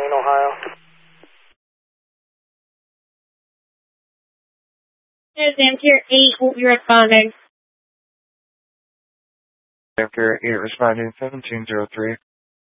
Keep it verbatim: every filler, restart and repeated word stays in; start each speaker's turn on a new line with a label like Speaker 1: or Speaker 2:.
Speaker 1: Dayton, Ohio.
Speaker 2: There's Amtier eight, will be responding.
Speaker 3: Amtier eight responding seventeen zero three.